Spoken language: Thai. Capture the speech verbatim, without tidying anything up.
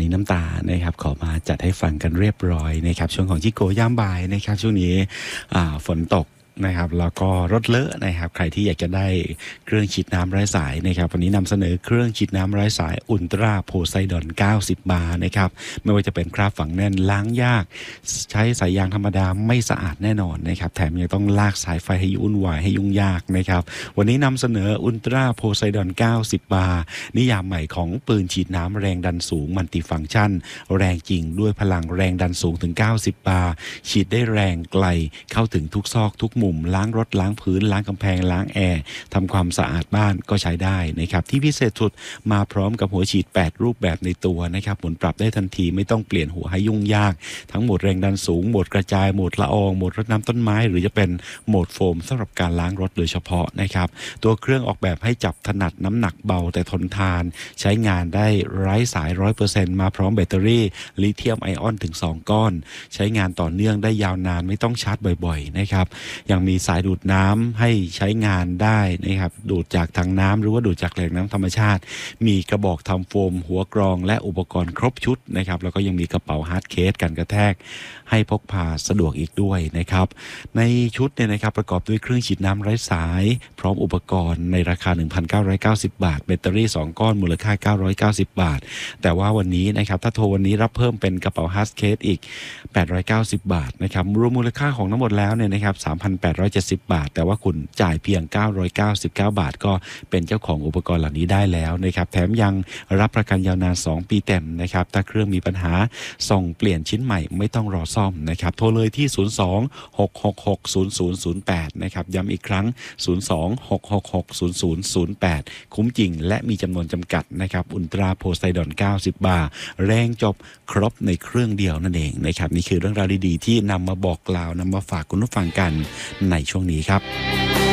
น้ำตานะครับขอมาจัดให้ฟังกันเรียบร้อยนะครับช่วงของจิโกย่ามบ่ายนะครับช่วงนี้ฝนตกนะครับแล้วก็รถเลอะนะครับใครที่อยากจะได้เครื่องฉีดน้ำไร้สายนะครับวันนี้นำเสนอเครื่องฉีดน้ำไร้สายอุลตราโพไซดอนเก้าสิบบาร์นะครับไม่ว่าจะเป็นคราบฝังแน่นล้างยากใช้สายยางธรรมดาไม่สะอาดแน่นอนนะครับแถมยังต้องลากสายไฟให้ยุ่นวายให้ยุ่งยากนะครับวันนี้นำเสนออุลตราโพไซดอนเก้าสิบบาร์นิยามใหม่ของปืนฉีดน้ำแรงดันสูงมัลติฟังก์ชันแรงจริงด้วยพลังแรงดันสูงถึงเก้าสิบบาร์ฉีดได้แรงไกลเข้าถึงทุกซอกทุกมุมล้างรถล้างพื้นล้างกำแพงล้างแอร์ทำความสะอาดบ้านก็ใช้ได้นะครับที่พิเศษสุดมาพร้อมกับหัวฉีดแปดรูปแบบในตัวนะครับหมุนปรับได้ทันทีไม่ต้องเปลี่ยนหัวให้ยุ่งยากทั้งโหมดแรงดันสูงโหมดกระจายโหมดละอองโหมดรดน้ำต้นไม้หรือจะเป็นโหมดโฟมสำหรับการล้างรถโดยเฉพาะนะครับตัวเครื่องออกแบบให้จับถนัดน้ำหนักเบาแต่ทนทานใช้งานได้ไร้สาย ร้อยเปอร์เซ็นต์ มาพร้อมแบตเตอรี่ลิเธียมไอออนถึงสองก้อนใช้งานต่อเนื่องได้ยาวนานไม่ต้องชาร์จบ่อยๆนะครับยังมีสายดูดน้ำให้ใช้งานได้นะครับดูดจากถังน้ำหรือว่าดูดจากแหล่งน้ำธรรมชาติมีกระบอกทำโฟมหัวกรองและอุปกรณ์ครบชุดนะครับแล้วก็ยังมีกระเป๋าฮาร์ดเคสกันกระแทกให้พกพาสะดวกอีกด้วยนะครับในชุดเนี่ยนะครับประกอบด้วยเครื่องฉีดน้ำไร้สายพร้อมอุปกรณ์ในราคา หนึ่งพันเก้าร้อยเก้าสิบ บาทแบตเตอรี่สองก้อนมูลค่าเก้าร้อยเก้าสิบบาทแต่ว่าวันนี้นะครับถ้าโทรวันนี้รับเพิ่มเป็นกระเป๋าฮาร์ดเคสอีกแปดร้อยเก้าสิบบาทนะครับรวมมูลค่าของทั้งหมดแล้วเนี่ยนะครับ สามพันแปดร้อยเจ็ดสิบ บาทแต่ว่าคุณจ่ายเพียงเก้าร้อยเก้าสิบเก้าบาทก็เป็นเจ้าของอุปกรณ์เหล่านี้ได้แล้วนะครับแถมยังรับประกันยาวนานสองปีเต็มนะครับถ้าเครื่องมีปัญหาส่งเปลี่ยนชิ้นใหม่ไม่ต้องรอซ่อมนะครับโทรเลยที่ศูนย์ สอง หก หก หก ศูนย์ ศูนย์ ศูนย์ แปดนะครับย้ำอีกครั้งศูนย์ สอง หก หก หก ศูนย์ ศูนย์ ศูนย์ แปดคุ้มจริงและมีจำนวนจำกัดนะครับอุลตราโพไซดอนเก้าสิบบาร์แรงจบครบในเครื่องเดียวนั่นเองนะครับนี่คือเรื่องราวดีๆที่นำมาบอกกล่าวนำมาฝากคุณผู้ฟังกันในช่วงนี้ครับ